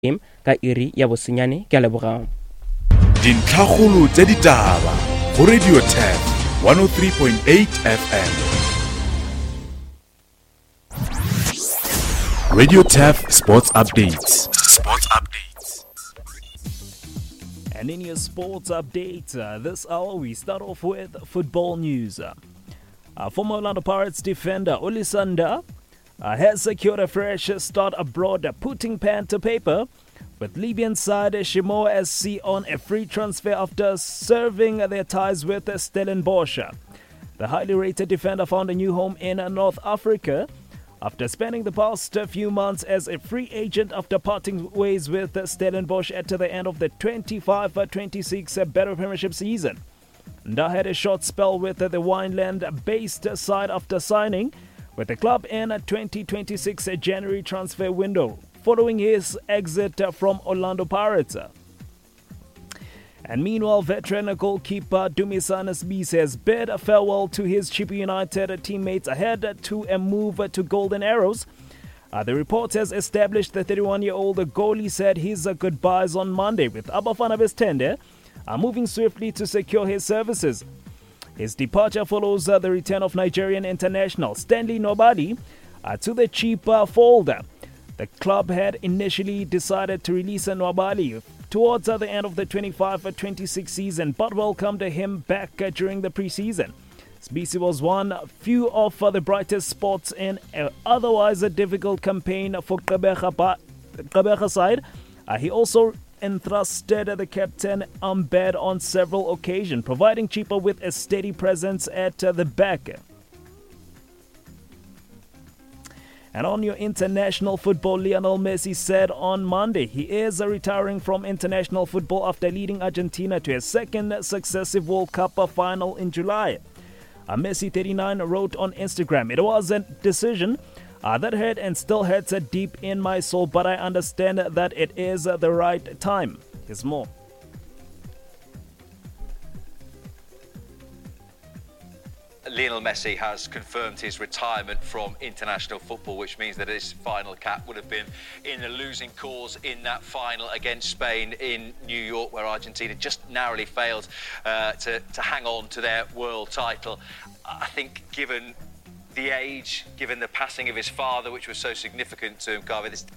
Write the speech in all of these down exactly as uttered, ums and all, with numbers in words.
game ka iri ya bosenyane ke a lebogang. Dintlhakgolo tse ditaba go Radio Taff one oh three point eight F M. Radio Taff Sports Updates. Sports Updates. And in your sports update, uh, this hour we start off with football news. Uh, former Orlando Pirates defender Olisanda uh, has secured a fresh start abroad, uh, putting pen to paper with Libyan side Shimo S C on a free transfer after serving their ties with Stellenbosch. The highly rated defender found a new home in North Africa after spending the past few months as a free agent after parting ways with Stellenbosch at the end of the twenty-five twenty-six Battle Premiership season. Nda had a short spell with the Wineland-based side after signing with the club in twenty twenty-six January transfer window, following his exit from Orlando Pirates. And meanwhile, veteran goalkeeper Dumisani Sibisi has bid farewell to his Chippa United teammates ahead to a move to Golden Arrows. Uh, the report has established the thirty-one-year-old goalie said his uh, goodbyes on Monday, with Abafana Bestende uh, moving swiftly to secure his services. His departure follows uh, the return of Nigerian international Stanley Nobadi uh, to the Chippa fold. The club had initially decided to release Nwabali towards uh, the end of the twenty-five twenty-six season, but welcomed him back uh, during the preseason. Sibisi was one few of uh, the brightest spots in an otherwise a difficult campaign for Gqeberha side. Uh, he also entrusted the captain Umbed on several occasions, providing Chippa with a steady presence at uh, the back. And on your international football, Lionel Messi said on Monday he is retiring from international football after leading Argentina to a second successive World Cup final in July. Uh, Messi, thirty-nine, wrote on Instagram, "It was a decision uh, that hurt and still hurts deep in my soul, but I understand that it is the right time." Here's more. Lionel Messi has confirmed his retirement from international football, which means that his final cap would have been in a losing cause in that final against Spain in New York, where Argentina just narrowly failed uh, to, to hang on to their world title. I think given the age, given the passing of his father, which was so significant to him, Garvey, this...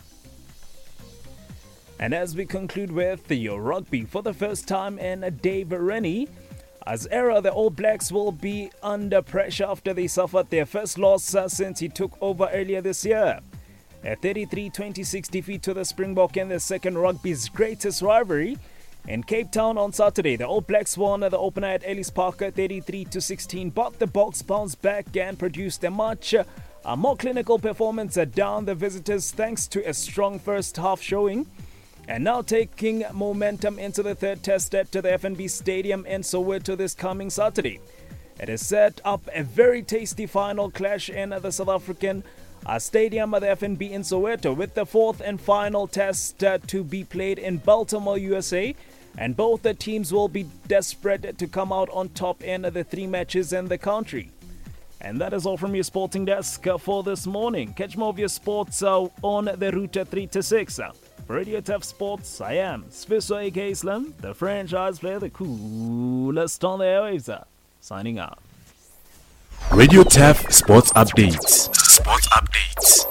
And as we conclude with your rugby, for the first time in Dave Rennie, as era, the All Blacks will be under pressure after they suffered their first loss uh, since he took over earlier this year. A thirty-three twenty-six defeat to the Springbok in the second rugby's greatest rivalry. In Cape Town on Saturday, the All Blacks won the opener at Ellis Park thirty-three to sixteen, but the Boks bounced back and produced a much uh, a more clinical performance uh, down the visitors thanks to a strong first half showing. And now taking momentum into the third test at the F N B Stadium in Soweto this coming Saturday. It has set up a very tasty final clash in the South African uh, stadium at the F N B in Soweto, with the fourth and final test uh, to be played in Baltimore, U S A. And both the teams will be desperate to come out on top in the three matches in the country. And that is all from your sporting desk uh, for this morning. Catch more of your sports uh, on the route three to six. Uh. For Radio Taff Sports, I am Sfiso A K Slim, the franchise player, the coolest on the airwaves, uh, signing out. Radio Taff Sports Updates. Sports Updates.